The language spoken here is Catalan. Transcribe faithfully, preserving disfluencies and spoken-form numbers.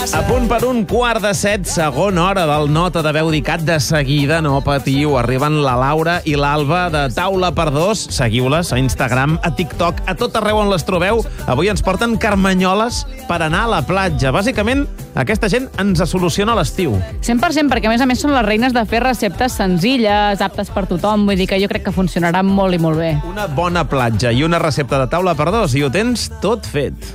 casa. A punt per un quart de set, segona hora del Nota de Veu Dicat. De seguida, no patiu, arriben la Laura i l'Alba de Taula per Dos. Seguiu-les a Instagram, a TikTok, a tot arreu on les trobeu. Avui ens porten carmanyoles per anar a la platja. Bàsicament, aquesta gent ens soluciona l'estiu. cent per cent, perquè a més a més són les reines de fer receptes senzilles, aptes per tothom, vull dir que jo crec que funcionarà molt i molt bé. Una bona platja i una recepta de Taula per Dos i ho tens tot fet.